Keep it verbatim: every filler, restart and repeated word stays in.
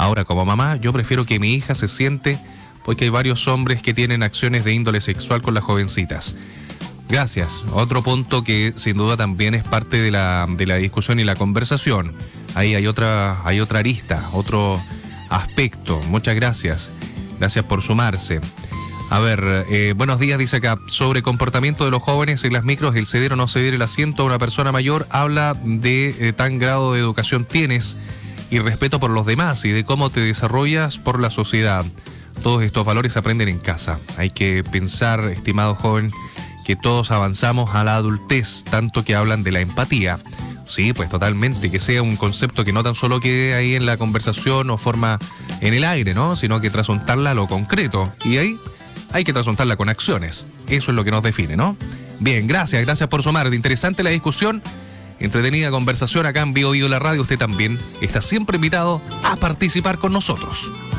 Ahora, como mamá, yo prefiero que mi hija se siente, porque hay varios hombres que tienen acciones de índole sexual con las jovencitas. Gracias. Otro punto que sin duda también es parte de la, de la discusión y la conversación. Ahí hay otra, hay otra arista, otro aspecto. Muchas gracias. Gracias por sumarse. A ver, eh, buenos días, dice acá, sobre comportamiento de los jóvenes en las micros, el ceder o no ceder el asiento a una persona mayor, habla de eh, tan grado de educación tienes y respeto por los demás y de cómo te desarrollas por la sociedad. Todos estos valores se aprenden en casa. Hay que pensar, estimado joven, que todos avanzamos a la adultez, tanto que hablan de la empatía. Sí, pues totalmente, que sea un concepto que no tan solo quede ahí en la conversación o forma en el aire, ¿no? Sino que trasuntarla a lo concreto. Y ahí hay que trasuntarla con acciones. Eso es lo que nos define, ¿no? Bien, gracias, gracias por sumar. Interesante la discusión, entretenida conversación acá en Bio Bio La Radio. Usted también está siempre invitado a participar con nosotros.